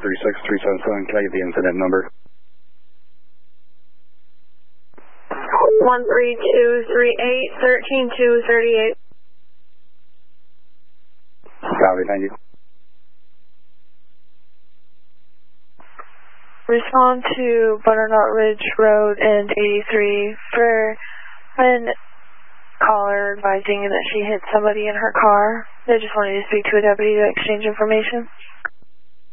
132-36377. Can I get the incident number? 13238, 13238. Copy, thank you. Respond to Butternut Ridge Road and 83 for an caller advising that she hit somebody in her car. They just wanted to speak to a deputy to exchange information.